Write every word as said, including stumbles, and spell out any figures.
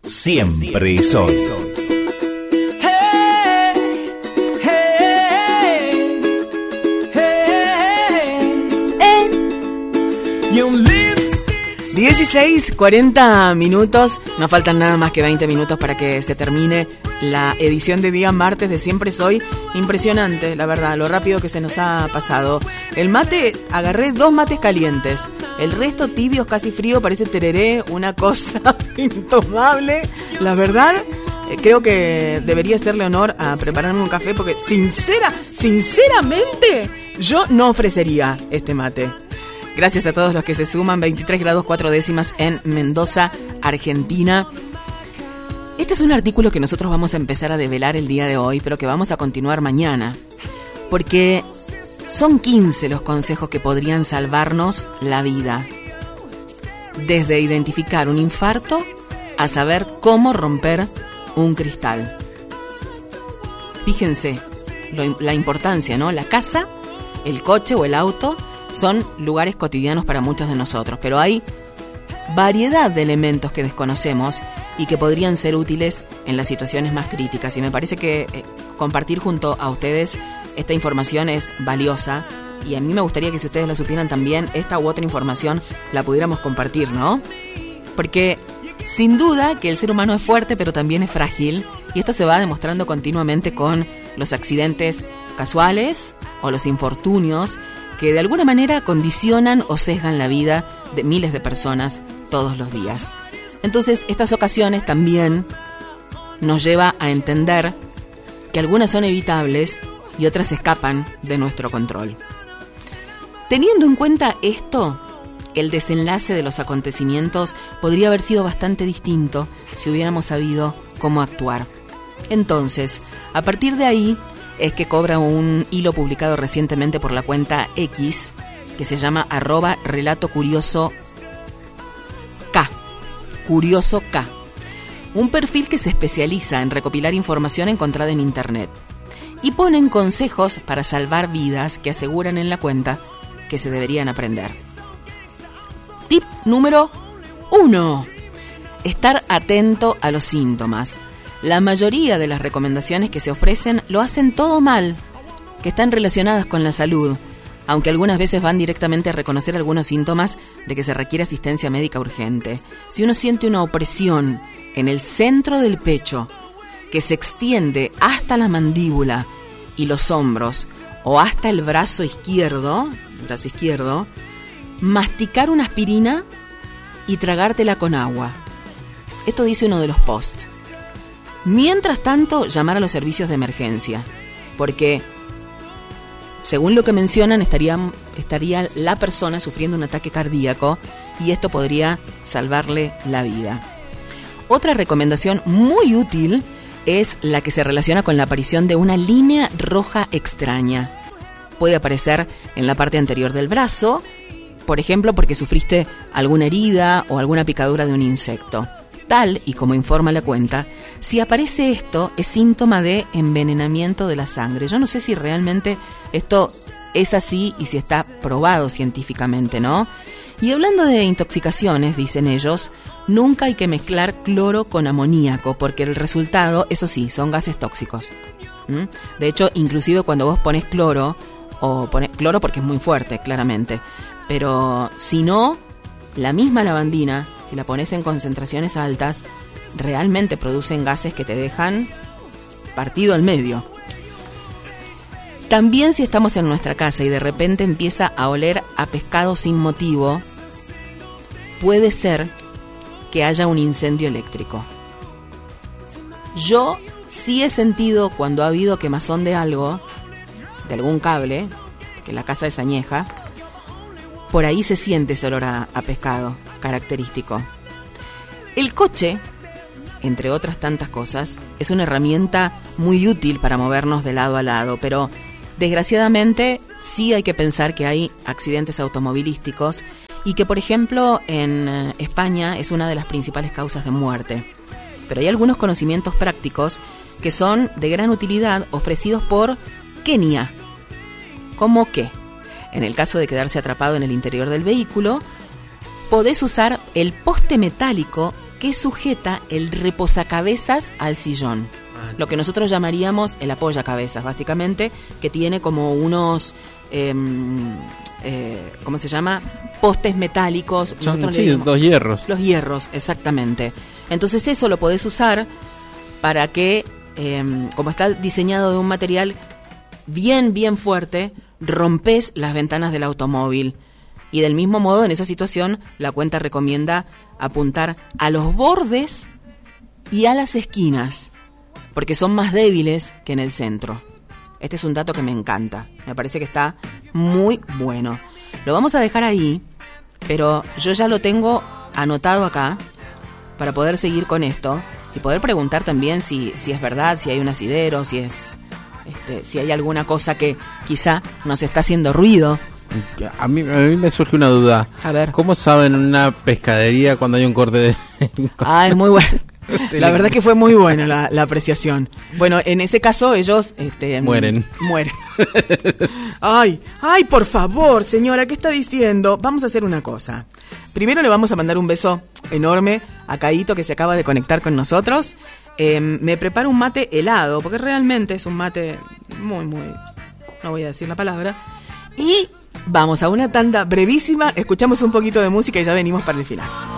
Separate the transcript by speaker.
Speaker 1: Siempre y Sol.
Speaker 2: dieciséis, cuarenta minutos. Nos faltan nada más que veinte minutos para que se termine la edición de día martes de Siempre Soy. Impresionante, la verdad, lo rápido que se nos ha pasado. El mate, agarré dos mates calientes. El resto tibios, casi frío, parece tereré, una cosa intomable. La verdad, eh, creo que debería hacerle honor a prepararme un café porque sincera, sinceramente, yo no ofrecería este mate. Gracias a todos los que se suman. Veintitrés grados cuatro décimas en Mendoza, Argentina. Este es un artículo que nosotros vamos a empezar a develar el día de hoy, pero que vamos a continuar mañana, porque son quince los consejos que podrían salvarnos la vida. Desde identificar un infarto a saber cómo romper un cristal. Fíjense lo, la importancia, ¿no? La casa, el coche o el auto son lugares cotidianos para muchos de nosotros, pero hay variedad de elementos que desconocemos y que podrían ser útiles en las situaciones más críticas. Y me parece que eh, compartir junto a ustedes esta información es valiosa, y a mí me gustaría que si ustedes la supieran también, esta u otra información la pudiéramos compartir, ¿no? Porque sin duda que el ser humano es fuerte, pero también es frágil, y esto se va demostrando continuamente con los accidentes casuales o los infortunios que de alguna manera condicionan o sesgan la vida de miles de personas todos los días. Entonces, estas ocasiones también nos lleva a entender que algunas son evitables y otras escapan de nuestro control. Teniendo en cuenta esto, el desenlace de los acontecimientos podría haber sido bastante distinto si hubiéramos sabido cómo actuar. Entonces, a partir de ahí es que cobra un hilo publicado recientemente por la cuenta X, que se llama arroba relato curioso K, curioso K, un perfil que se especializa en recopilar información encontrada en internet, y ponen consejos para salvar vidas que aseguran en la cuenta que se deberían aprender. Tip número uno. Estar atento a los síntomas. La mayoría de las recomendaciones que se ofrecen lo hacen todo mal, que están relacionadas con la salud, aunque algunas veces van directamente a reconocer algunos síntomas de que se requiere asistencia médica urgente. Si uno siente una opresión en el centro del pecho que se extiende hasta la mandíbula y los hombros, o hasta el brazo izquierdo, el brazo izquierdo, masticar una aspirina y tragártela con agua. Esto dice uno de los posts. Mientras tanto, llamar a los servicios de emergencia, porque, según lo que mencionan, estaría, estaría la persona sufriendo un ataque cardíaco y esto podría salvarle la vida. Otra recomendación muy útil es la que se relaciona con la aparición de una línea roja extraña. Puede aparecer en la parte anterior del brazo, por ejemplo, porque sufriste alguna herida o alguna picadura de un insecto. Tal y como informa la cuenta, si aparece esto es síntoma de envenenamiento de la sangre. Yo no sé si realmente esto es así y si está probado científicamente, ¿no? Y hablando de intoxicaciones, dicen ellos, nunca hay que mezclar cloro con amoníaco, porque el resultado, eso sí, son gases tóxicos. ¿Mm? De hecho, inclusive cuando vos pones cloro, o pones cloro porque es muy fuerte, claramente, pero si no, la misma lavandina, si la pones en concentraciones altas, realmente producen gases que te dejan partido al medio. También si estamos en nuestra casa y de repente empieza a oler a pescado sin motivo, puede ser que haya un incendio eléctrico. Yo sí he sentido cuando ha habido quemazón de algo, de algún cable, que la casa es añeja, por ahí se siente ese olor a, a pescado característico. El coche, entre otras tantas cosas, es una herramienta muy útil para movernos de lado a lado, pero desgraciadamente sí hay que pensar que hay accidentes automovilísticos y que, por ejemplo, en España es una de las principales causas de muerte. Pero hay algunos conocimientos prácticos que son de gran utilidad ofrecidos por Kenia. ¿Cómo qué? En el caso de quedarse atrapado en el interior del vehículo, podés usar el poste metálico que sujeta el reposacabezas al sillón. Lo que nosotros llamaríamos el apoyacabezas, básicamente, que tiene como unos, eh, eh, ¿cómo se llama? Postes metálicos.
Speaker 1: Son, sí, los hierros.
Speaker 2: Los hierros, exactamente. Entonces eso lo podés usar para que, eh, como está diseñado de un material bien, bien fuerte, rompes las ventanas del automóvil. Y del mismo modo, en esa situación, la cuenta recomienda apuntar a los bordes y a las esquinas, porque son más débiles que en el centro. Este es un dato que me encanta. Me parece que está muy bueno. Lo vamos a dejar ahí, pero yo ya lo tengo anotado acá para poder seguir con esto y poder preguntar también si, si es verdad, si hay un asidero, si es, este, si hay alguna cosa que quizá nos está haciendo ruido.
Speaker 1: A mí, a mí me surge una duda.
Speaker 2: A ver.
Speaker 1: ¿Cómo saben una pescadería cuando hay un corte de...?
Speaker 2: Ah, es muy bueno. La verdad que fue muy buena la, la apreciación. Bueno, en ese caso ellos este,
Speaker 1: mueren.
Speaker 2: Mueren. Ay, ay, por favor, señora, ¿qué está diciendo? Vamos a hacer una cosa. Primero le vamos a mandar un beso enorme a Caíto, que se acaba de conectar con nosotros. Eh, me preparo un mate helado, porque realmente es un mate muy, muy... No voy a decir la palabra. Y vamos a una tanda brevísima, escuchamos un poquito de música y ya venimos para el final.